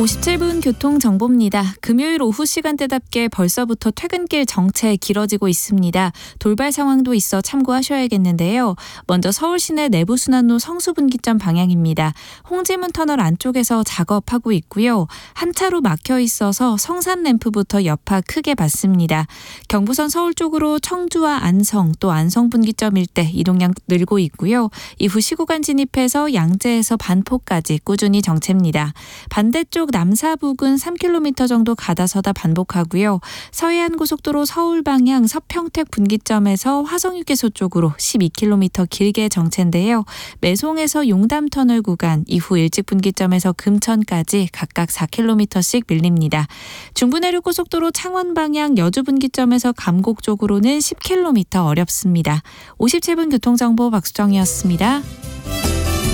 57분 교통정보입니다. 금요일 오후 시간대답게 벌써부터 퇴근길 정체 길어지고 있습니다. 돌발 상황도 있어 참고하셔야겠는데요. 먼저 서울 시내 내부순환로 성수분기점 방향입니다. 홍지문 터널 안쪽에서 작업하고 있고요. 한 차로 막혀 있어서 성산램프부터 여파 크게 받습니다. 경부선 서울 쪽으로 청주와 안성 또 안성분기점 일대 이동량 늘고 있고요. 이후 시구간 진입해서 양재에서 반포까지 꾸준히 정체입니다. 반대쪽 남사 부근 3km 정도 가다서다 반복하고요. 서해안고속도로 서울 방향 서평택 분기점에서 화성휴게소 쪽으로 12km 길게 정체인데요. 매송에서 용담터널 구간 이후 일찍 분기점에서 금천까지 각각 4km씩 밀립니다. 중부내륙고속도로 창원 방향 여주 분기점에서 감곡 쪽으로는 10km 어렵습니다. 57분 교통정보 박수정이었습니다.